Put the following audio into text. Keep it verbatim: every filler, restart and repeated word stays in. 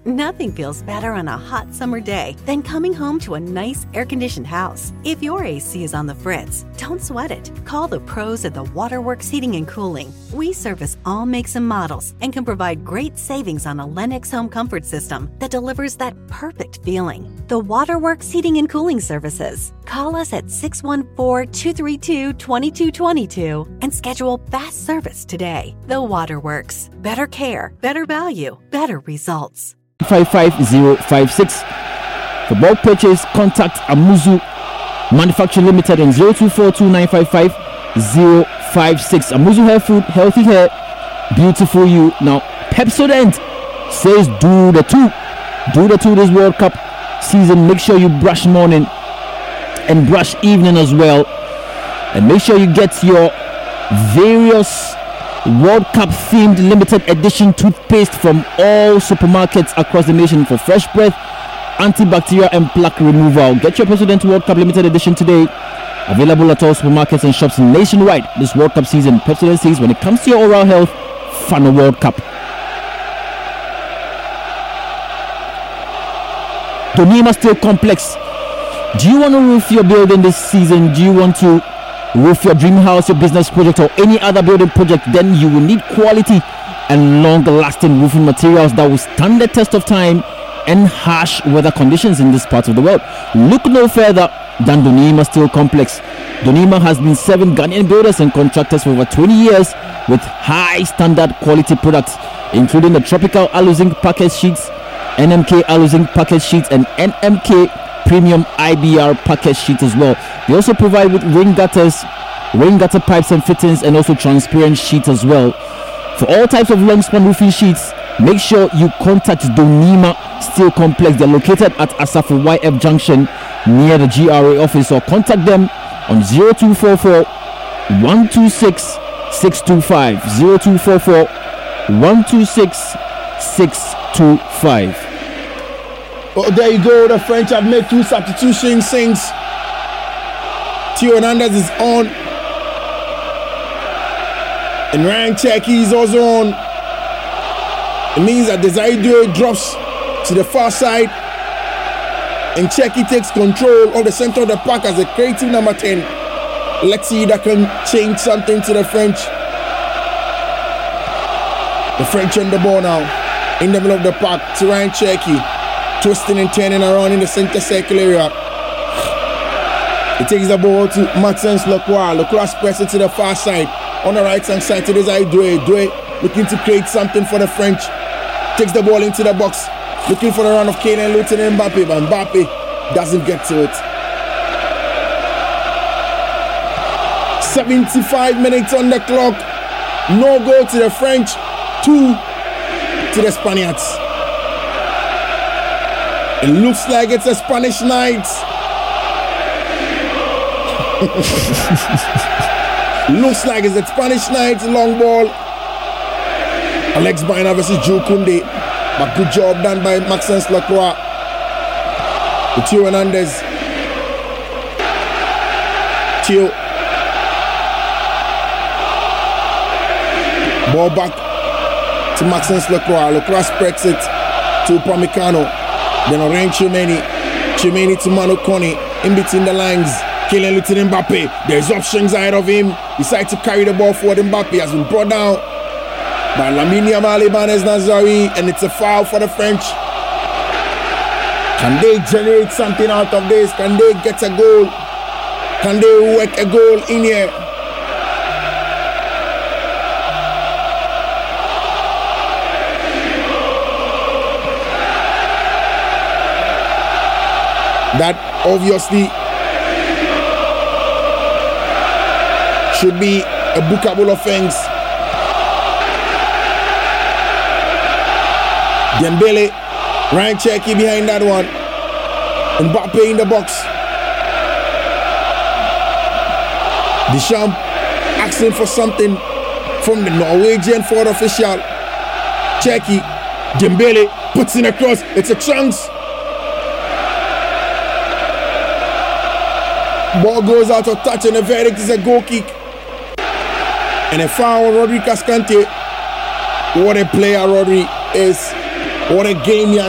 Nothing feels better on a hot summer day than coming home to a nice air-conditioned house. If your A C is on the fritz, don't sweat it. Call the pros at the Waterworks Heating and Cooling. We service all makes and models and can provide great savings on a Lennox home comfort system that delivers that perfect feeling. The Waterworks Heating and Cooling Services. Call us at six one four, two three two, two two two two and schedule fast service today. The Waterworks. Better care, better value, better results. five five zero five six. For bulk purchase, contact Amuzu Manufacturing Limited in zero two four two nine five five zero five six. Amuzu Hair Food, healthy hair, beautiful you. Now, Pepsodent says do the two. Do the two this World Cup season. Make sure you brush morning and brush evening as well. And make sure you get your various World Cup themed limited edition toothpaste from all supermarkets across the nation for fresh breath, antibacterial and plaque removal. Get your Pepsodent World Cup limited edition today. Available at all supermarkets and shops nationwide this World Cup season. Pepsodent says when it comes to your oral health, fun a World Cup. Donima Steel Complex. Do you want to roof your building this season? Do you want to roof your dream house, your business project, or any other building project? Then you will need quality and long-lasting roofing materials that will stand the test of time and harsh weather conditions in this part of the world. Look no further than Donima Steel Complex. Donima has been serving Ghanaian builders and contractors for over twenty years with high standard quality products, including the Tropical Alu-Zinc package sheets, N M K Alu-Zinc package sheets, and N M K Premium I B R package sheet as well. They also provide with rain gutters, rain gutter pipes and fittings, and also transparent sheets as well. For all types of long span roofing sheets, make sure you contact Donima Steel Complex. They're located at Asafo Y F Junction near the G R A office, or contact them on zero two four four, one two six, six two five, zero two four four, one two six, six two five. Oh, there you go. The French have made two substitutions since Theo Hernandez is on. And Ryan Cherki is also on. It means that Desire Due drops to the far side. And Cherki takes control of the center of the park as a creative number ten. Let's see if that can change something to the French. The French on the ball now. In the middle of the park to Ryan Cherki. Twisting and turning around in the center circle area. He takes the ball to Maxence Lacroix. Lacroix pressing to the far side. On the right hand side to Desire Due. Due looking to create something for the French. Takes the ball into the box. Looking for the run of Kylian Luton and Mbappe. But Mbappe doesn't get to it. seventy-five minutes on the clock. No goal to the French. Two to the Spaniards. It looks like it's a Spanish night. Looks like it's a Spanish night. Long ball. Alex Baina versus Joe Koundé. But good job done by Maxence Lacroix. Theo Hernandez. Theo. Ball back to Maxence Lacroix. Lacroix spreads it to Upamecano. Then Orange Chimeni. Chimeni to Manu Kone. In between the lines. Kylian Luton Mbappe. There's options ahead of him. Decides to carry the ball forward. Mbappe has been brought down by Lamine Yamal Ibanez Nazari. And it's a foul for the French. Can they generate something out of this? Can they get a goal? Can they work a goal in here? That obviously should be a bookable offense. Dembele, Ryan Cherki behind that one. Mbappe in the box. Deschamps asking for something from the Norwegian fourth official. Cherki, Dembele puts in a cross. It's a chance. Ball goes out of touch and the verdict is a goal kick. And a foul on Rodri Cascante. What a player Rodri is. What a game he has